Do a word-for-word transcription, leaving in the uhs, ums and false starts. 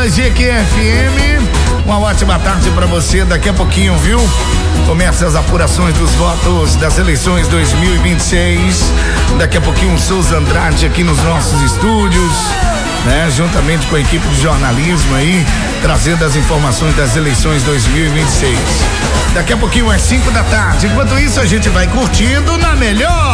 pela G Q F M. Uma ótima tarde pra você. Daqui a pouquinho, viu? Começa as apurações dos votos das eleições dois mil e vinte e seis. Daqui a pouquinho, Souza Andrade aqui nos nossos estúdios, né? Juntamente com a equipe de jornalismo aí, trazendo as informações das eleições dois mil e vinte e seis. Daqui a pouquinho, às cinco da tarde. Enquanto isso, a gente vai curtindo na melhor.